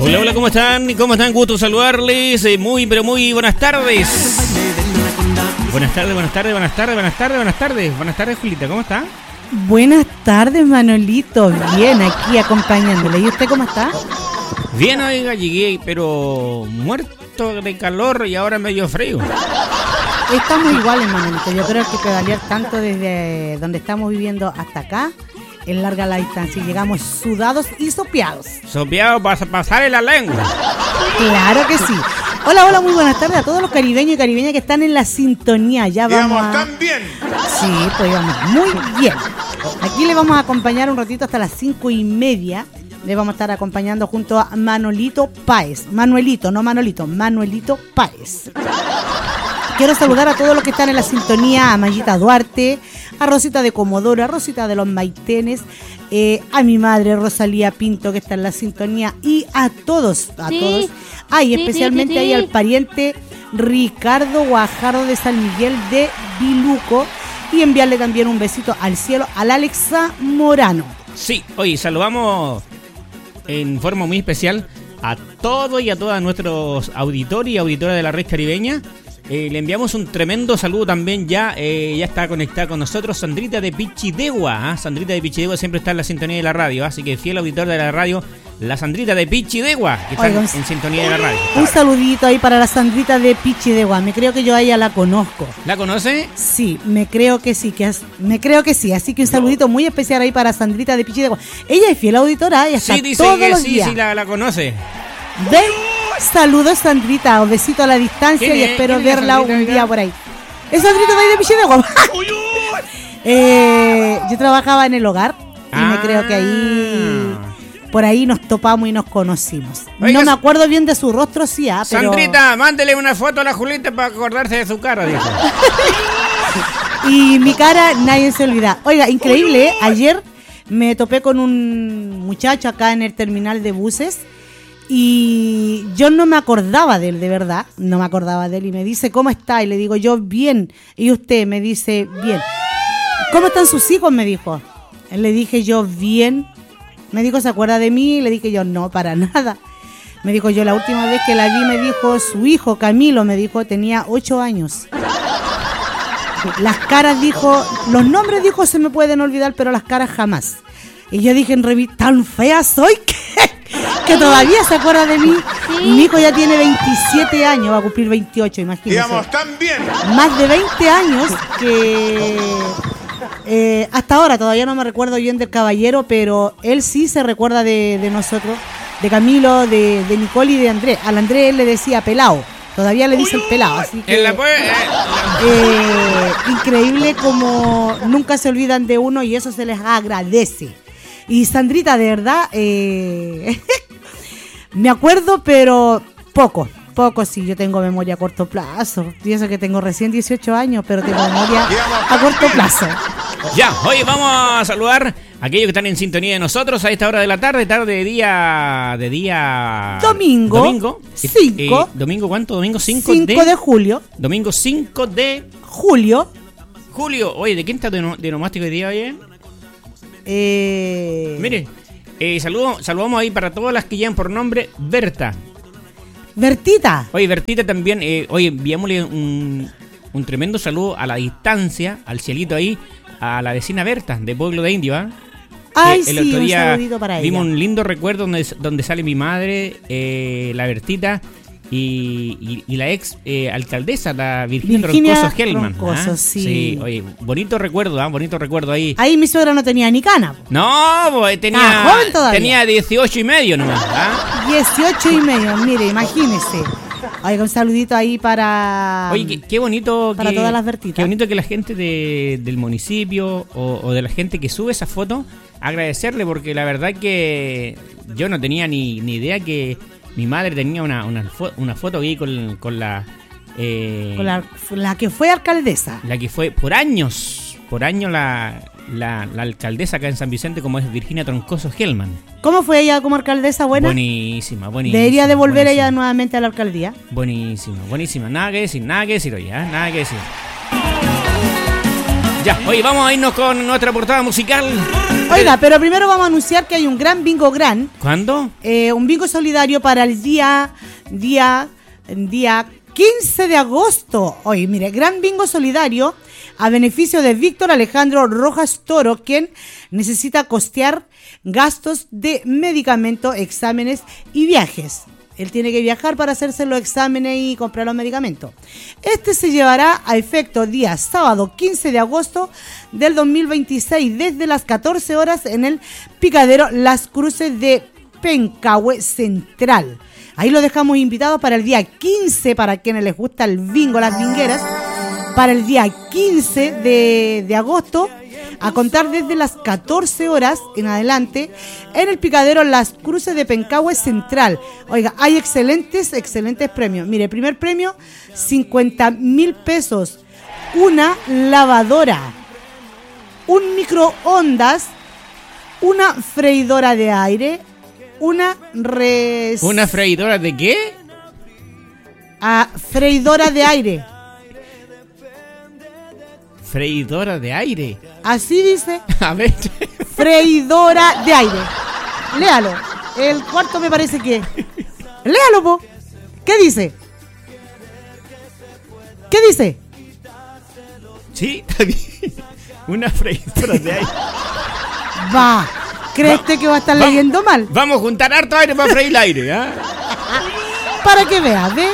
Hola, hola, ¿cómo están? ¿Cómo están? Gusto saludarles. Muy, pero muy buenas tardes. Buenas tardes, buenas tardes, buenas tardes, buenas tardes, buenas tardes. Buenas tardes, Julita, ¿cómo está? Buenas tardes, Manolito. Bien, aquí acompañándole. ¿Y usted cómo está? Bien, oiga, llegué, pero muerto de calor y ahora medio frío. Estamos iguales, Manolito. Yo creo que pedalear tanto desde donde estamos viviendo hasta acá es larga la distancia y llegamos sudados y sopeados. Sopeado para pasarle la lengua. Claro que sí. Hola, hola, muy buenas tardes a todos los caribeños y caribeñas que están en la sintonía. Ya vamos ¿Íbamos tan bien? Sí, pues íbamos muy bien. Aquí le vamos a acompañar un ratito hasta las 5:30. Le vamos a estar acompañando junto a Manolito Páez. Manuelito, no Manolito, Manuelito Páez. Quiero saludar a todos los que están en la sintonía, a Mayita Duarte, a Rosita de Comodoro, a Rosita de los Maitenes, a mi madre Rosalía Pinto que está en la sintonía y a todos, todos. Y especialmente ahí al pariente Ricardo Guajardo de San Miguel de Viluco y enviarle también un besito al cielo al Alexa Morano. Sí, oye, saludamos en forma muy especial a todos y a todas nuestros auditores y auditoras de la red caribeña. Le enviamos un tremendo saludo también, ya está conectada con nosotros Sandrita de Pichidegua. Sandrita de Pichidegua siempre está en la sintonía de la radio, así que fiel auditor de la radio, la Sandrita de Pichidegua, que está en sintonía de la radio. Un saludito ahí para la Sandrita de Pichidegua. Me creo que yo a ella la conozco. ¿La conoce? Sí, me creo que sí, así que un saludito muy especial ahí para Sandrita de Pichidegua. Ella es fiel auditora, ella está sí, dice todos que los sí, días. sí, la conoce. Ven, saludos Sandrita, un besito a la distancia y espero verla un día por ahí. Es Sandrita de ahí de Pichidegua. Yo trabajaba en el hogar y me creo que ahí, por ahí nos topamos y nos conocimos. Oiga, no me acuerdo bien de su rostro, sí, pero... Sandrita, mándele una foto a la Julieta para acordarse de su cara, dijo. Y mi cara nadie se olvida. Oiga, increíble, ayer me topé con un muchacho acá en el terminal de buses. Y yo no me acordaba de él, de verdad, no me acordaba de él. Y me dice, ¿cómo está? Y le digo, yo bien. Y usted me dice, bien. ¿Cómo están sus hijos? Me dijo. Le dije yo, bien. Me dijo, ¿se acuerda de mí? Y le dije yo, no, para nada. Me dijo, yo la última vez que la vi, me dijo, su hijo, Camilo, me dijo, tenía 8 años. Las caras, dijo, los nombres, dijo, se me pueden olvidar, pero las caras jamás. Y yo dije en revista, tan fea soy que todavía se acuerda de mí. Sí. Mi hijo ya tiene 27 años, va a cumplir 28, imagínense. Digamos, tan bien. Más de 20 años que hasta ahora todavía no me recuerdo bien del caballero, pero él sí se recuerda de nosotros, de Camilo, de Nicole y de Andrés. Al Andrés él le decía pelao. Todavía le dice el pelado, así que increíble como nunca se olvidan de uno y eso se les agradece. Y Sandrita, de verdad, me acuerdo, pero poco, sí, yo tengo memoria a corto plazo. Y eso que tengo recién 18 años, pero tengo memoria a corto plazo. Ya, hoy vamos a saludar a aquellos que están en sintonía de nosotros a esta hora de la tarde de día... Domingo 5. ¿Domingo cuánto? ¿Domingo 5 de julio. Domingo 5 de... Julio. Oye, ¿de quién está de nomástico hoy día, oye? Mire, saludamos ahí para todas las que llevan por nombre Berta. Bertita. Oye, Bertita también, enviámosle un tremendo saludo a la distancia, al cielito ahí, a la vecina Berta, de Pueblo de Indio, ¿eh? Ay, el otro día un saludito para vimos ella. un lindo recuerdo donde sale mi madre, la Bertita, y la ex alcaldesa, la Virginia Troncoso Hellman. Sí, oye, bonito recuerdo ahí. Ahí mi suegra no tenía ni cana. No, pues tenía 18 y medio nomás. 18 y medio, mire, imagínese. Oiga, un saludito ahí para... Oye, qué bonito... Para todas las Bertitas. Qué bonito que la gente del municipio o de la gente que sube esa foto, agradecerle, porque la verdad que yo no tenía ni idea que mi madre tenía una foto aquí con la... la que fue alcaldesa. La que fue por años la alcaldesa acá en San Vicente, como es Virginia Troncoso Hellman. ¿Cómo fue ella como alcaldesa? ¿Buena? Buenísima. ¿Debería devolver ella nuevamente a la alcaldía? Buenísima. Nada que decir, oye, nada que decir. Ya, oye, vamos a irnos con nuestra portada musical. Oiga, pero primero vamos a anunciar que hay un gran bingo gran. ¿Cuándo? Un bingo solidario para el día 15 de agosto. Oye, mire, gran bingo solidario a beneficio de Víctor Alejandro Rojas Toro, quien necesita costear gastos de medicamentos, exámenes y viajes. Él tiene que viajar para hacerse los exámenes y comprar los medicamentos. Este se llevará a efecto día sábado 15 de agosto del 2026 desde las 14 horas en el picadero Las Cruces de Pencahue Central. Ahí lo dejamos invitados para el día 15, para quienes les gusta el bingo, las bingueras, para el día 15 de agosto, a contar desde las 14 horas en adelante, en el picadero Las Cruces de Pencahue Central. Oiga, hay excelentes premios. Mire, primer premio, 50,000 pesos, una lavadora, un microondas, una freidora de aire, ¿Una freidora de qué? Freidora de aire. ¿Freidora de aire? Así dice. A ver. Freidora de aire. Léalo. El cuarto me parece que... Léalo, po. ¿Qué dice? ¿Qué dice? Sí, está bien. Una freidora de aire. Va. ¿Crees que va a estar leyendo mal? Vamos a juntar harto aire para freír el aire, ¿eh? Para que veas, ¿ves?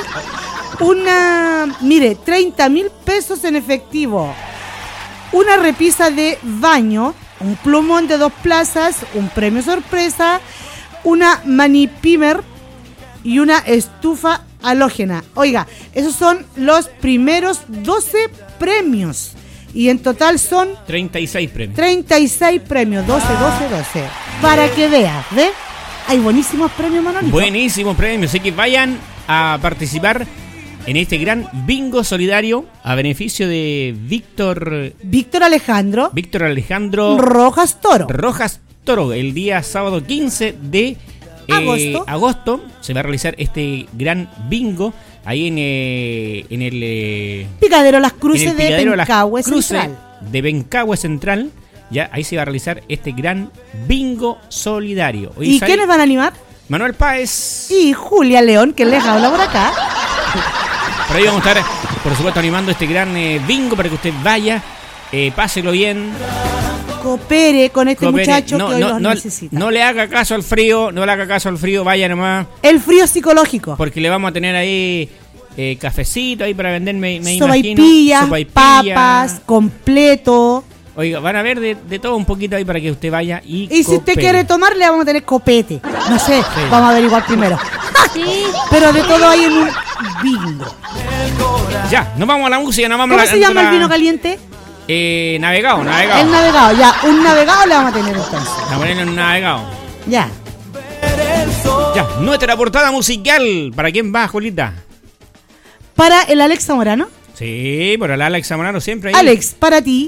Mire, 30,000 pesos en efectivo. Una repisa de baño, un plumón de 2 plazas, un premio sorpresa, una mani pimer y una estufa halógena. Oiga, esos son los primeros 12 premios. Y en total son 36 premios. 36 premios, 12. Para que veas, ¿ves? Hay buenísimos premios, Manolito. Buenísimos premios, así que vayan a participar en este gran bingo solidario a beneficio de Víctor Alejandro Rojas Toro. El día sábado 15 de agosto se va a realizar este gran bingo ahí en el picadero Las Cruces de Pencahue Central. De Pencahue Central, ya ahí se va a realizar este gran bingo solidario. ¿Y quiénes van a animar? Manuel Páez y Julia León, que les habla por acá. Por ahí vamos a estar, por supuesto, animando este gran bingo para que usted vaya, páselo bien. Coopere con este muchacho que hoy los necesita. No le haga caso al frío, vaya nomás. El frío psicológico. Porque le vamos a tener ahí cafecito ahí para vender, me sopaipilla, papas, completo. Oiga, van a ver de todo un poquito ahí para que usted vaya y si usted quiere tomar, le vamos a tener copete. No sé, sí. Vamos a averiguar primero. Sí. Pero de todo hay en un bingo. Ya, nos vamos a la música, nos vamos ¿Cómo se llama el vino caliente? Navegado. El navegado, ya, un navegado le vamos a tener entonces. Vamos a ponerle un navegado. Ya. Ya, nuestra portada musical. ¿Para quién va, Julita? Para el Alex Zamorano. Sí, por el Alex Zamorano siempre ahí. Alex, para ti.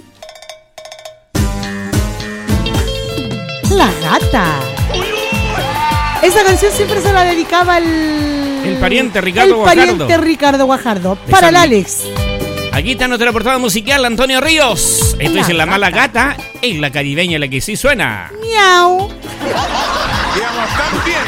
La gata. Esa canción siempre se la dedicaba el pariente Ricardo Guajardo. Para el Alex. Aquí está nuestra portada musical, Antonio Ríos. Esto es La Mala Gata, es la caribeña la que sí suena. Miau.